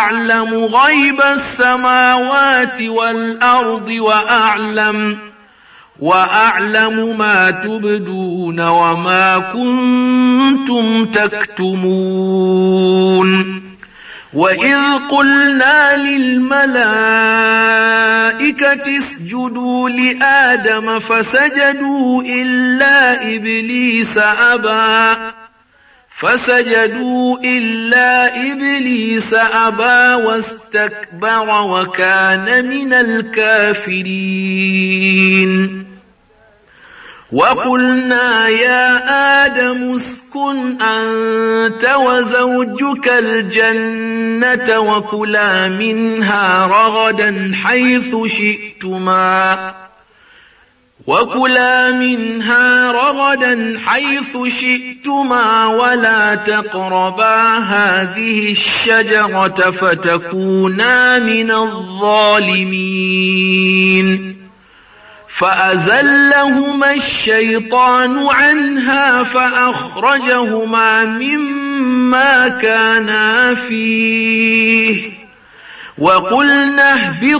أعلم غيب السماوات والأرض وأعلم ما تبدون وما كنتم تكتمون. وإذ قلنا للملائكة اسجدوا لآدم فسجدوا إلا إبليس أبى واستكبر وكان من الكافرين. وقلنا يا آدم اسكن أنت وزوجك الجنة وكلا منها رغدا حيث شئتما ولا تقربا هذه الشجرة فتكونا من الظالمين. فأزلهما الشيطان عنها فأخرجهما مما كانا فيه وقلنا اهبطوا